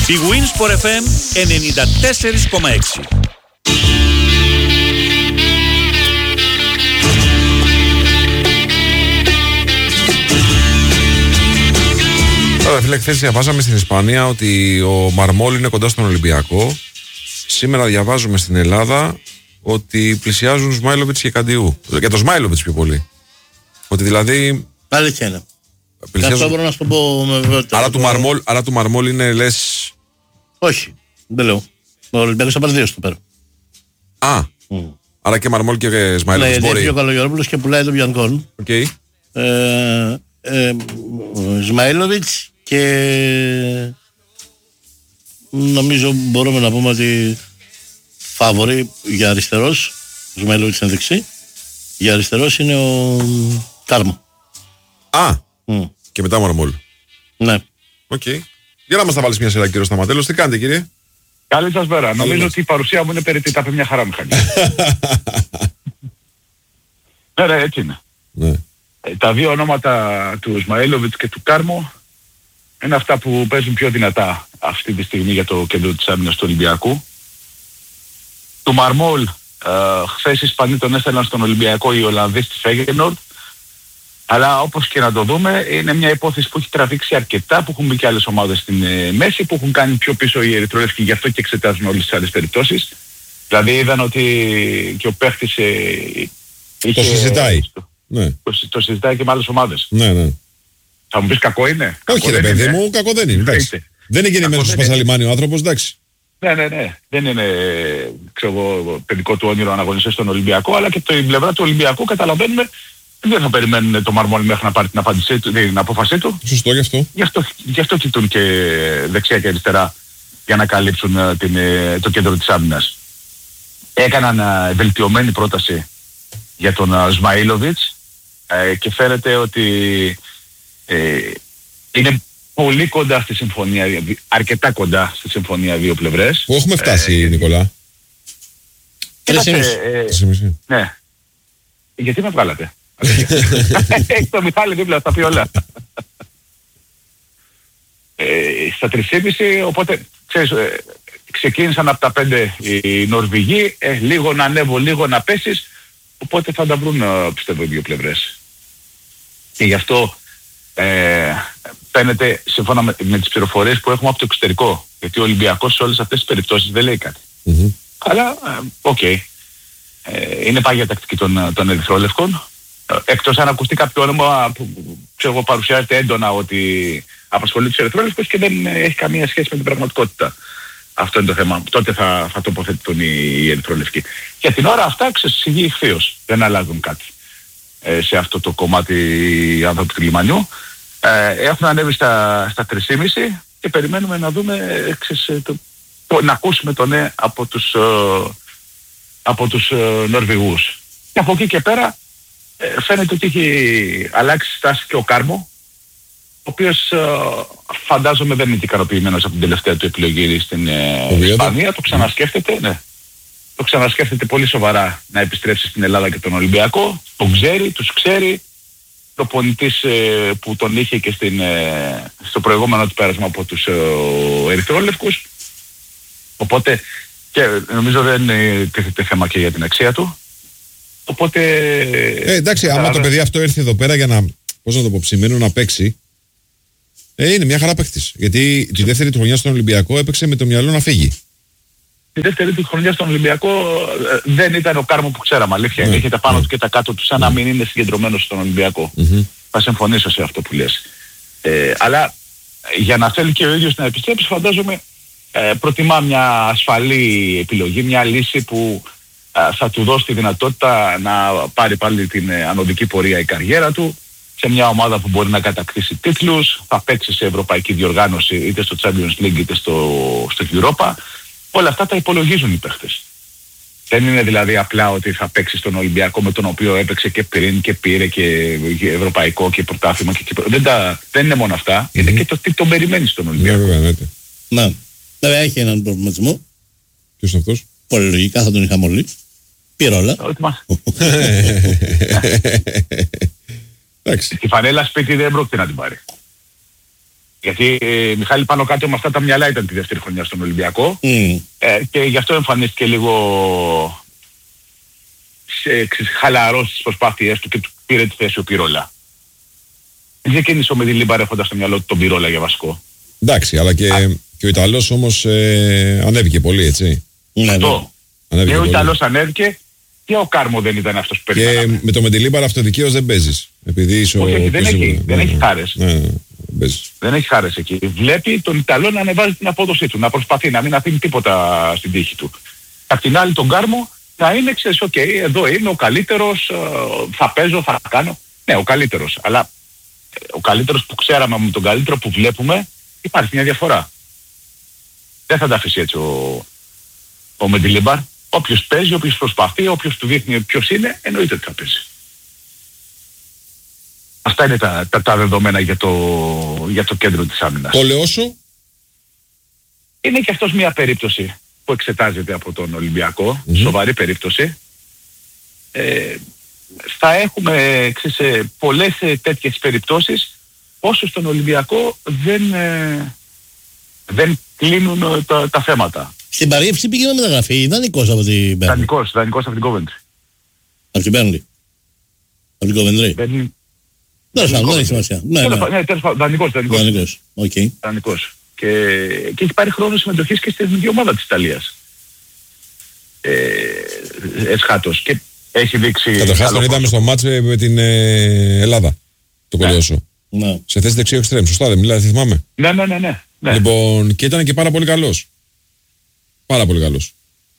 Η Winsport FM 94,6. Τώρα φίλε, χθες διαβάζαμε στην Ισπανία ότι ο Μαρμόλ είναι κοντά στον Ολυμπιακό. Σήμερα διαβάζουμε στην Ελλάδα ότι πλησιάζουν Σμάιλοβιτς και Καντιού. Για το Σμάιλοβιτς πιο πολύ. Ότι δηλαδή. Αλήθεια είναι. Πλησιάζουν... Αυτό μπορώ να σου το πω με βεβαιότητα. Άρα του Μαρμόλ είναι λες. Όχι, δεν λέω. Ο Ολυμπιακός θα πάρει 2 στο πέρα. Α. Άρα και Μαρμόλ και Σμάιλοβιτς. Ναι, γιατί ο Καλογερόπουλος και πουλάει τον Μπιανκόν. Okay. Σμάιλοβιτς και νομίζω μπορούμε να πούμε ότι φαβορί για αριστερός, ο Σμάιλοβιτς είναι δεξί, για αριστερός είναι ο Κάρμο. Α, και μετά Μαρμόλ. Ναι. Οκ. Για να μας τα βάλεις μια σειρά, κύριο Σταματέλος. Τι κάνετε, κύριε? Καλή σας μέρα. Νομίζω ότι η παρουσία μου είναι περίπου τα μια χαρά μηχανή. Ναι, έτσι είναι. Ναι. Τα δύο ονόματα του Σμαήλοβιτς και του Κάρμο είναι αυτά που παίζουν πιο δυνατά αυτή τη στιγμή για το κέντρο της άμυνας του Ολυμπιακού. Του Μαρμόλ, χθες οι Ισπανοί τον έστελναν στον Ολυμπιακό, οι Ολλανδοί στη Φέγενορντ. Αλλά όπως και να το δούμε, είναι μια υπόθεση που έχει τραβήξει αρκετά, που έχουν μπει και άλλες ομάδες στην μέση, που έχουν κάνει πιο πίσω οι ερυθρόλευκοι, γι' αυτό και εξετάζουν όλες τις άλλες περιπτώσεις. Δηλαδή είδαν ότι και ο παίχτης το συζητάει. Ναι. Το συζητάει και με άλλες ομάδες. Ναι. Θα μου πεις κακό είναι? Όχι ρε παιδί μου, κακό δεν είναι. Δεν είναι γεννημένος στο Σπασαλιμάνι ο άνθρωπος, εντάξει. Ναι. Δεν είναι, ξέρω εγώ, παιδικό του όνειρο να αγωνιστεί στον Ολυμπιακό, αλλά και την πλευρά του Ολυμπιακού καταλαβαίνουμε. Δεν θα περιμένουν το Μαρμόλ μέχρι να πάρει την απόφασή του. Σωστό γι' αυτό. Γι' αυτό κοιτούν και δεξιά και αριστερά για να καλύψουν το κέντρο της άμυνας. Έκαναν βελτιωμένη πρόταση για τον Σμαήλοβιτς και φαίνεται ότι είναι πολύ κοντά στη συμφωνία, αρκετά κοντά στη συμφωνία δύο πλευρές. Πού έχουμε φτάσει, Νικόλα? 3,5. Ναι. Γιατί με βγάλατε? Έχει το Μιχάλη δίπλα, θα πει όλα. Στα 3,5, οπότε ξέρεις, ξεκίνησαν από τα 5 οι Νορβηγοί, λίγο να ανέβω, λίγο να πέσεις, οπότε θα τα βρουν, πιστεύω, οι δύο πλευρές. Και γι' αυτό φαίνεται, σύμφωνα με τις πληροφορίες που έχουμε από το εξωτερικό, γιατί ο Ολυμπιακός σε όλες αυτές τις περιπτώσεις δεν λέει κάτι. Αλλά, είναι πάγια τακτική των ερυθρόλευκων. Εκτός αν ακουστεί κάποιο όνομα που παρουσιάζεται έντονα ότι απασχολεί τους ερυθρόλευκους και δεν έχει καμία σχέση με την πραγματικότητα. Αυτό είναι το θέμα. Τότε θα τοποθετηθούν οι ερυθρόλευκοι. Για την ώρα αυτά ξεσυγεί ηχθείως. Δεν αλλάζουν κάτι σε αυτό το κομμάτι οι άνθρωποι του λιμανιού. Έχουν ανέβει στα 3,5 και περιμένουμε να δούμε, να ακούσουμε το ναι από τους Νορβηγούς. Και από εκεί και πέρα φαίνεται ότι έχει αλλάξει στάση και ο Κάρμο, ο οποίος φαντάζομαι δεν είναι ικανοποιημένος από την τελευταία του επιλογή στην Ισπανία. Το ξανασκέφτεται, ναι. Το ξανασκέφτεται πολύ σοβαρά να επιστρέψει στην Ελλάδα και τον Ολυμπιακό. Τον ξέρει, τους ξέρει. Προπονητής που τον είχε και στο προηγούμενο του πέρασμα από τους ερυθρόλευκους. Οπότε και νομίζω δεν τίθεται θέμα και για την αξία του. Οπότε... εντάξει, άμα το παιδί αυτό έρθει εδώ πέρα για να, πώς να το πω, ψημένο να παίξει, είναι μια χαρά παίκτης. Γιατί τη δεύτερη του χρονιά στον Ολυμπιακό έπαιξε με το μυαλό να φύγει. Τη δεύτερη του χρονιά στον Ολυμπιακό δεν ήταν ο Κάρμο που ξέραμε, αλήθεια. Είχε τα πάνω του και τα κάτω του, σαν να μην είναι συγκεντρωμένος στον Ολυμπιακό. Θα συμφωνήσω σε αυτό που λες. Αλλά για να θέλει και ο ίδιος να επιστρέψει, φαντάζομαι προτιμά μια ασφαλή επιλογή, μια λύση που θα του δώσει τη δυνατότητα να πάρει πάλι την ανωδική πορεία η καριέρα του σε μια ομάδα που μπορεί να κατακτήσει τίτλους, θα παίξει σε ευρωπαϊκή διοργάνωση είτε στο Champions League είτε στο Europa. Όλα αυτά τα υπολογίζουν οι παίχτες. Δεν είναι δηλαδή απλά ότι θα παίξει στον Ολυμπιακό με τον οποίο έπαιξε και πριν και πήρε και ευρωπαϊκό και πρωτάθλημα και δεν είναι μόνο αυτά, είναι και το τι τον περιμένει στον Ολυμπιακό. Ναι, βέβαια έχει έναν προβληματισμό. Ποιος είναι αυτός? Πολύ λογικά θα τον είχαμε όλοι. Πήρε όλα. Τη φανέλα σπίτι δεν πρόκειται να την πάρει. Γιατί Μιχάλη πάνω κάτω με αυτά τα μυαλά ήταν τη δεύτερη χρονιά στον Ολυμπιακό και γι' αυτό εμφανίστηκε λίγο χαλαρός στις προσπάθειές του και του πήρε τη θέση ο Πυρόλα. Δεν ξεκίνησε ο Μεντιλίμπαρ έχοντας στο μυαλό του τον Πυρόλα για βασικό. Εντάξει, αλλά και ο Ιταλός όμως ανέβηκε πολύ, έτσι. Αυτό. Και ο Ιταλός ανέβηκε και ο Κάρμο δεν ήταν αυτός που περιμέναμε. Και με το Μεντιλίμπαρ αυτοδικαίως δεν παίζεις. Όχι, δεν έχει χάρες. Παίζεις. Δεν έχει χάρες εκεί. Βλέπει τον Ιταλό να ανεβάζει την απόδοσή του, να προσπαθεί να μην αφήνει τίποτα στην τύχη του. Απ' την άλλη τον Κάρμο θα είναι, ξέρεις, εδώ είναι ο καλύτερος, θα παίζω, θα κάνω. Ναι, ο καλύτερος. Αλλά ο καλύτερος που ξέραμε με τον καλύτερο που βλέπουμε, υπάρχει μια διαφορά. Δεν θα τα αφήσει έτσι ο Μεντιλίμπαρ. Όποιος παίζει, όποιος προσπαθεί, όποιος του δείχνει ποιος είναι, εννοείται ότι θα παίζει. Αυτά είναι τα δεδομένα για το κέντρο της άμυνας. Ο Λεώσο. Είναι και αυτός μια περίπτωση που εξετάζεται από τον Ολυμπιακό, σοβαρή περίπτωση. Θα έχουμε πολλές τέτοιες περιπτώσεις όσο στον Ολυμπιακό δεν κλείνουν τα θέματα. Στην Παρίευση πήγε να μεταγραφεί, δανεικός από την Μπέρνλι. Δανεικός από την Κόβεντρι. Από την Μπέρνλι. Από την Κόβεντρι. Τέλος πάντων, δεν έχει σημασία. Ναι, τέλος πάντων, δανεικός. Δανεικός. Και έχει πάρει χρόνο συμμετοχής και στην εθνική ομάδα της Ιταλίας. Εσχάτως. Και έχει δείξει... Καταρχάς τον είδαμε στο μάτς με την Ελλάδα, το Κολιώσο. Ναι. Σε θέση δεξιό εξτρέμ, σωστά δεν μιλάτε, θυμάμαι. Ναι. Λοιπόν, και ήταν και πάρα πολύ καλός. Πάρα πολύ καλός.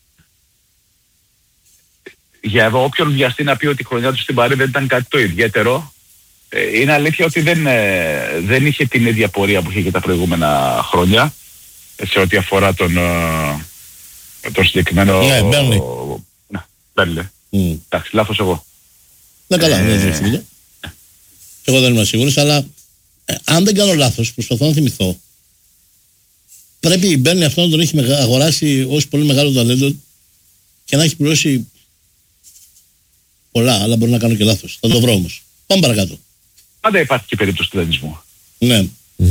Για εδώ όποιον βιαστεί να πει ότι η χρονιά του στην Παρί δεν ήταν κάτι το ιδιαίτερο, είναι αλήθεια ότι δεν είχε την ίδια πορεία που είχε και τα προηγούμενα χρόνια σε ό,τι αφορά τον συγκεκριμένο... Ναι, Μπέρνλι. Μπέρνλι. Εντάξει, λάθος εγώ. Ναι, καλά, δεν έχει φίλε. Εγώ δεν είμαι σίγουρος, αλλά αν δεν κάνω λάθος, προσπαθώ να θυμηθώ, πρέπει η Μπέρνλι αυτό να τον έχει αγοράσει ως πολύ μεγάλο ταλέντο και να έχει πληρώσει πολλά, αλλά μπορεί να κάνω και λάθος. Θα το βρω όμως. Πάμε παρακάτω. Πάντα υπάρχει και περίπτωση του δανεισμού. Ναι.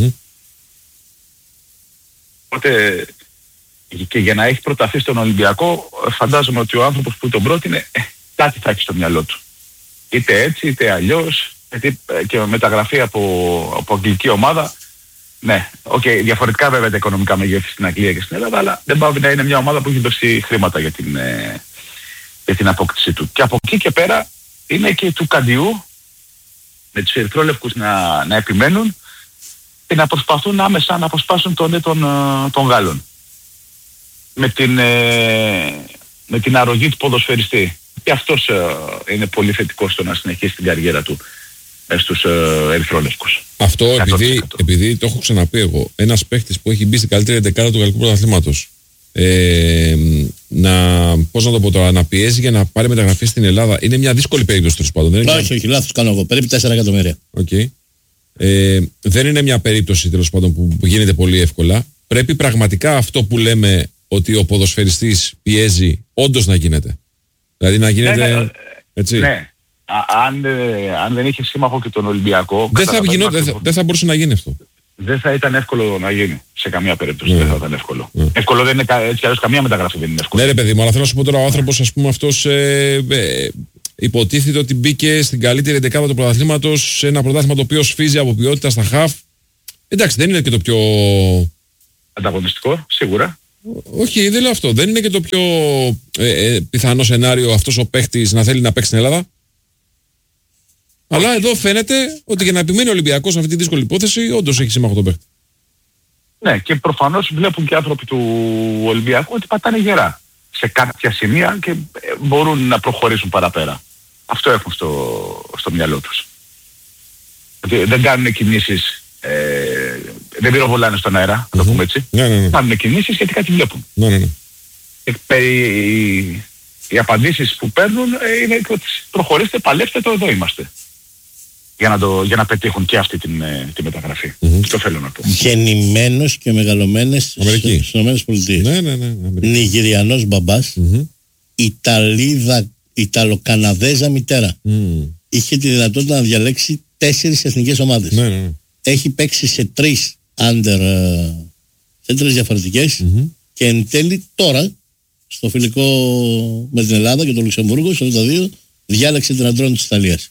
Οπότε και για να έχει προταθεί στον Ολυμπιακό, φαντάζομαι ότι ο άνθρωπος που τον πρότεινε κάτι θα έχει στο μυαλό του. Είτε έτσι είτε αλλιώς, γιατί και μεταγραφή από αγγλική ομάδα, ναι, διαφορετικά βέβαια τα οικονομικά μεγέθη στην Αγγλία και στην Ελλάδα, αλλά δεν πάει να είναι μια ομάδα που έχει δώσει χρήματα για την απόκτησή του. Και από εκεί και πέρα είναι και του Καντιού με τους ερυθρόλευκους να επιμένουν και να προσπαθούν άμεσα να αποσπάσουν των Γάλλων. Με την αρρωγή του ποδοσφαιριστή. Και αυτός είναι πολύ θετικός στο να συνεχίσει την καριέρα του στους ερυθρόλευκους. Αυτό επειδή το έχω ξαναπεί εγώ, ένας παίχτης που έχει μπει στην καλύτερη δεκάδα του γαλλικού πρωταθλήματος, πώς να το πω τώρα, να πιέζει για να πάρει μεταγραφή στην Ελλάδα, είναι μια δύσκολη περίπτωση τέλος πάντων. Όχι, λάθος κάνω εγώ. Περίπου 4 εκατομμύρια. Δεν είναι μια περίπτωση τέλος πάντων που γίνεται πολύ εύκολα. Πρέπει πραγματικά αυτό που λέμε ότι ο ποδοσφαιριστής πιέζει όντως να γίνεται. Δηλαδή να γίνεται. Ναι, έτσι. Ναι. Αν δεν είχε σύμμαχο και τον Ολυμπιακό. Δεν θα μπορούσε να γίνει αυτό. Δεν θα ήταν εύκολο να γίνει. Σε καμία περίπτωση δεν θα ήταν εύκολο. Εύκολο δεν είναι έτσι κι αλλιώς, καμία μεταγραφή δεν είναι εύκολο. Ναι, ρε παιδί μου, αλλά θέλω να σου πω τώρα, ο άνθρωπος, ας πούμε, αυτός υποτίθεται ότι μπήκε στην καλύτερη δεκάδα του πρωταθλήματος σε ένα πρωτάθλημα το οποίο σφίζει από ποιότητα στα χαφ. Εντάξει, δεν είναι και το πιο. Ανταγωνιστικό, σίγουρα. Όχι, δεν λέω αυτό. Δεν είναι και το πιο πιθανό σενάριο αυτός ο παίχτης να θέλει να παίξει στην Ελλάδα. Αλλά εδώ φαίνεται ότι για να επιμένει ο Ολυμπιακός σε αυτή τη δύσκολη υπόθεση, όντως έχει σύμμαχο τον παίχτη. Ναι, και προφανώς βλέπουν και άνθρωποι του Ολυμπιακού ότι πατάνε γερά σε κάποια σημεία και μπορούν να προχωρήσουν παραπέρα. Αυτό έχουν στο μυαλό τους. Δεν κάνουν κινήσεις, δεν πυροβολάνε στον αέρα, να το πούμε έτσι. Ναι. Κάνουν κινήσεις γιατί κάτι βλέπουν. Ναι. Οι απαντήσεις που παίρνουν είναι ότι προχωρήστε, παλέψτε το, εδώ είμαστε. Για να πετύχουν και αυτή τη μεταγραφή. Αυτό θέλω να πω. Γεννημένος και μεγαλωμένος στις ΗΠΑ. Ναι. Νιγηριανός μπαμπάς, Ιταλοκαναδέζα μητέρα. Είχε τη δυνατότητα να διαλέξει 4 εθνικές ομάδες. Ναι. Έχει παίξει σε 3 under σε 3 διαφορετικές και εν τέλει τώρα στο φιλικό με την Ελλάδα και το Λουξεμβούργο στο 82 διάλεξε την αντρών της Ιταλίας.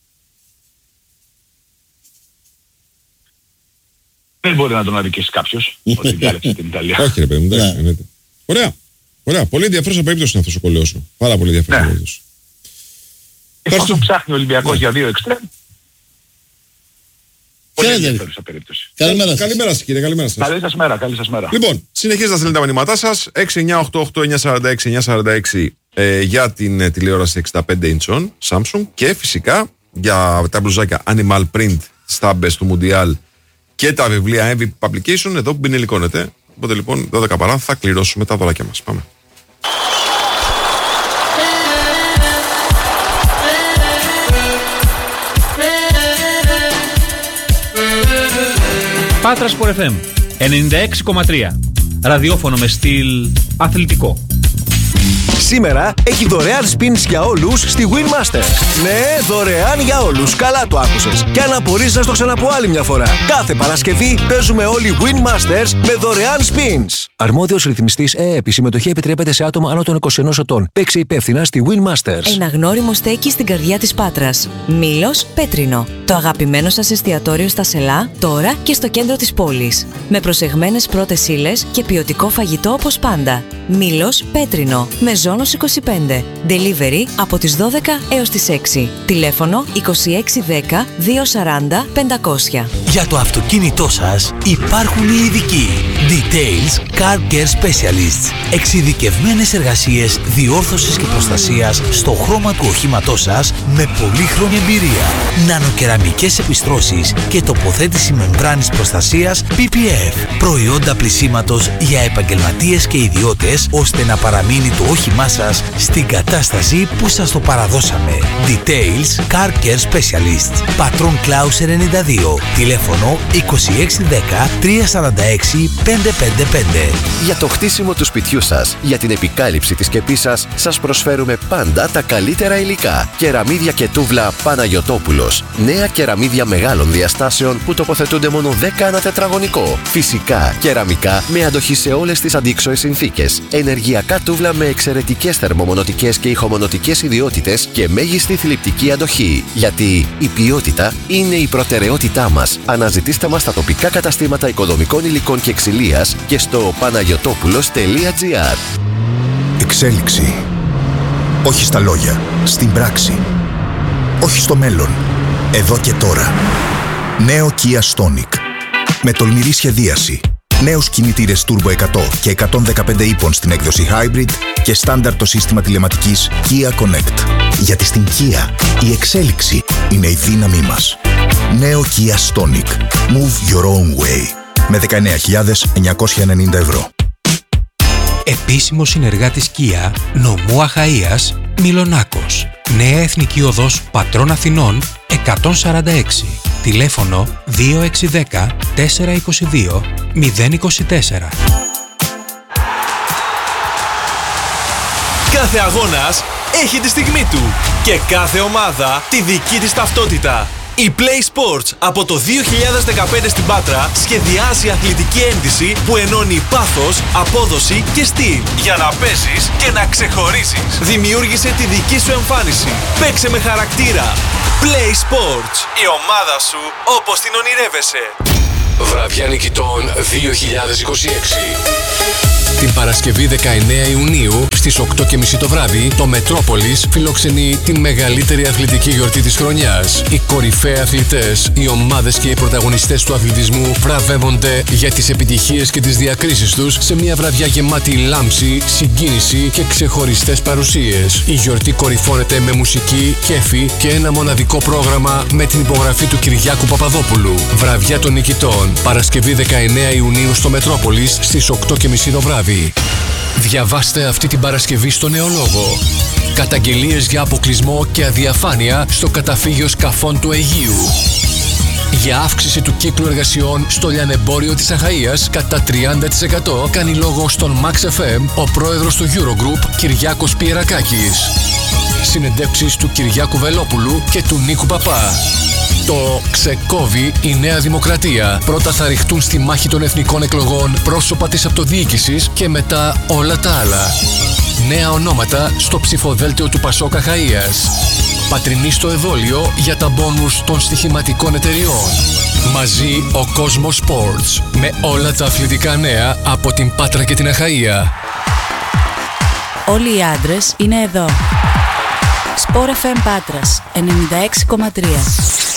Δεν μπορεί να τον αδικήσει κάποιος ότι διάλεξε την Ιταλία. Όχι ρε παιδί μου, εντάξει. Ωραία. Ωραία. Πολύ ενδιαφέρουσα περίπτωση είναι αυτός ο κολλέος σου. Πάρα πολύ ενδιαφέρουσα περίπτωση. Εφόσον ψάχνει ο Ολυμπιακός για 2 εξτρέμ, πολύ ενδιαφέρουσα περίπτωση. Καλημέρα σας κύριε, καλημέρα σας. Καλή σας μέρα. Λοιπόν, συνεχίζετε να στέλνετε τα μηνύματά σας. 6988946 για την τηλεόραση 65 inch Samsung και φυσικά για τα μπλουζάκια Animal Print στάμπες του Mundial και τα βιβλία MVP Publication εδώ που μπινελικώνεται. Οπότε λοιπόν 12 παρά θα κληρώσουμε τα δωράκια μας. Πάμε. Πάτρα Sport FM 96,3. Ραδιόφωνο με στυλ αθλητικό. Σήμερα έχει δωρεάν spins για όλους στη Winmasters. Ναι, δωρεάν για όλους. Καλά το άκουσες. Και αν απορείς να στο ξαναπώ άλλη μια φορά. Κάθε Παρασκευή παίζουμε όλοι Winmasters με δωρεάν spins. Αρμόδιος ρυθμιστής ΕΕΠ. Η συμμετοχή επιτρέπεται σε άτομα άνω των 21 ετών. Παίξε υπεύθυνα στη Winmasters. Ένα γνώριμο στέκει στην καρδιά της Πάτρας. Μήλος Πέτρινο. Το αγαπημένο σας εστιατόριο στα Σελά, τώρα και στο κέντρο της πόλης. Με προσεγμένες πρώτες ύλες και ποιοτικό φαγητό όπως πάντα. Μήλος Πέτρινο. Με Ζώνος 25. Delivery από τις 12 έως τις 6. Τηλέφωνο 2610 240 500. Για το αυτοκίνητό σας υπάρχουν οι ειδικοί. Details Car Care Specialists. Εξειδικευμένες εργασίες διόρθωσης και προστασίας στο χρώμα του οχήματός σας με πολύχρονη εμπειρία. Νανοκεραμικές επιστρώσεις και τοποθέτηση μεμβράνης προστασίας PPF. Προϊόντα πλυσίματος για επαγγελματίες και ιδιώτες ώστε να παραμείνει το όχημά σας στην κατάσταση που σας το παραδώσαμε. Details Car Care Specialists. Πατρών Κλάους 92. Τηλέφωνο 2610 346 555. Για το χτίσιμο του σπιτιού σας, για την επικάλυψη της σκεπής σας προσφέρουμε πάντα τα καλύτερα υλικά. Κεραμίδια και τούβλα Παναγιωτόπουλος. Νέα κεραμίδια μεγάλων διαστάσεων που τοποθετούνται μόνο 10 ανά τετραγωνικό. Φυσικά, κεραμικά με αντοχή σε όλες τις αντίξωες συνθήκες. Ενεργειακά τούβλα με εξαιρετικές θερμομονωτικές και ηχομονωτικές ιδιότητες και μέγιστη θλιπτική αντοχή. Γιατί η ποιότητα είναι η προτεραιότητά μας. Αναζητήστε μας στα τοπικά καταστήματα οικοδομικών υλικών και ξυλίας και στο panagiotopulos.gr. Εξέλιξη. Όχι στα λόγια, στην πράξη. Όχι στο μέλλον, εδώ και τώρα. Νέο Kia Stonic. Με τολμηρή σχεδίαση. Νέους κινητήρες Turbo 100 και 115 ύπων στην έκδοση Hybrid και στάνταρ το σύστημα τηλεματικής Kia Connect. Γιατί στην Kia η εξέλιξη είναι η δύναμή μας. Νέο Kia Stonic. Move your own way. Με 19.990 ευρώ. Επίσημο συνεργάτης Kia, νομού Αχαΐας, Μιλονάκος. Νέα Εθνική Οδός Πατρών Αθηνών 146. Τηλέφωνο 2610 422 024. Κάθε αγώνας έχει τη στιγμή του και κάθε ομάδα τη δική της ταυτότητα. Η Play Sports από το 2015 στην Πάτρα σχεδιάζει αθλητική ένδυση που ενώνει πάθος, απόδοση και στυλ για να παίζεις και να ξεχωρίζεις. Δημιούργησε τη δική σου εμφάνιση. Παίξε με χαρακτήρα. Play Sports. Η ομάδα σου όπως την ονειρεύεσαι. Βραδιά νικητών 2026. Την Παρασκευή 19 Ιουνίου στις 8:30 το βράδυ, το Μετρόπολης φιλοξενεί την μεγαλύτερη αθλητική γιορτή της χρονιάς. Οι κορυφαίοι αθλητές, οι ομάδες και οι πρωταγωνιστές του αθλητισμού βραβεύονται για τις επιτυχίες και τις διακρίσεις τους σε μια βραδιά γεμάτη λάμψη, συγκίνηση και ξεχωριστές παρουσίες. Η γιορτή κορυφώνεται με μουσική, κέφι και ένα μοναδικό πρόγραμμα με την υπογραφή του Κυριάκου Παπαδόπουλου. Βραδιά των νικητών, Παρασκευή 19 Ιουνίου στο Μετρόπολης στις 8:30 το βράδυ. Διαβάστε αυτή την Παρασκευή στο Νεολόγο. Καταγγελίες για αποκλεισμό και αδιαφάνεια στο καταφύγιο σκαφών του Αιγείου. Για αύξηση του κύκλου εργασιών στο λιανεμπόριο της Αχαΐας κατά 30% κάνει λόγο στον Max FM ο πρόεδρος του Eurogroup Κυριάκος Πιερακάκης. Συνεντεύξεις του Κυριάκου Βελόπουλου και του Νίκου Παπά. Το ξεκόβει η Νέα Δημοκρατία. Πρώτα θα ρηχτούν στη μάχη των εθνικών εκλογών πρόσωπα της αυτοδιοίκησης και μετά όλα τα άλλα. Νέα ονόματα στο ψηφοδέλτιο του Πασόκ Αχαΐας. Πατρινή στο εδόλιο για τα μπόνους των στοιχηματικών εταιριών. Μαζί ο Κόσμος Sports με όλα τα αθλητικά νέα από την Πάτρα και την Αχαΐα. Όλοι οι άντρες είναι εδώ. Sport FM Πάτρας 96,3.